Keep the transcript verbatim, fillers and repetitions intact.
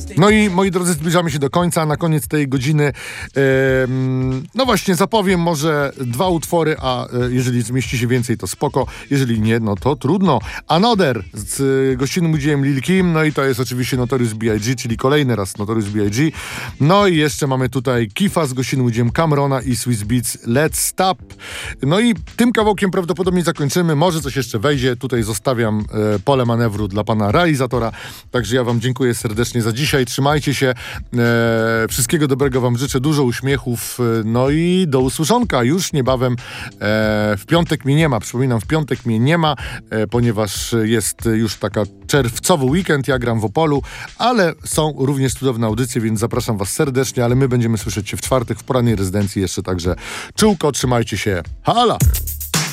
No i moi drodzy, zbliżamy się do końca. Na koniec tej godziny e, no właśnie zapowiem może dwa utwory, a e, jeżeli zmieści się więcej, to spoko. Jeżeli nie, no to trudno. Another z e, gościnnym udziałem Lil Kim, no i to jest oczywiście Notorious B I G, czyli kolejny raz Notorious B I G. No i jeszcze mamy tutaj Kifa z gościnnym udziałem Camrona i Swiss Beats Let's Stop. No i tym kawałkiem prawdopodobnie zakończymy. Może coś jeszcze wejdzie. Tutaj zostawiam e, pole manewru dla pana realizatora. Także ja wam dziękuję serdecznie za dzisiaj. Trzymajcie się. E, wszystkiego dobrego wam życzę. Dużo uśmiechów. E, no i do usłyszonka. Już niebawem. E, w piątek mnie nie ma. Przypominam, w piątek mnie nie ma, e, ponieważ jest już taka czerwcowy weekend. Ja gram w Opolu, ale są również cudowne audycje, więc zapraszam was serdecznie, ale my będziemy słyszeć się w czwartek w porannej rezydencji jeszcze. Także czułko, trzymajcie się. Hala!